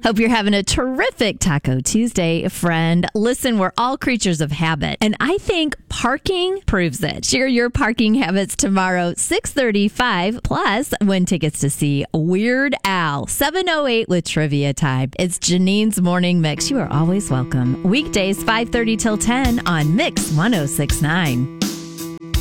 Hope you're having a terrific Taco Tuesday, friend. Listen, we're all creatures of habit, and I think parking proves it. Share your parking habits tomorrow, 6:35, plus win tickets to see Weird Al, 7:08 with Trivia Time. It's Janine's Morning Mix. You are always welcome. Weekdays, 5:30 till 10 on Mix 106.9.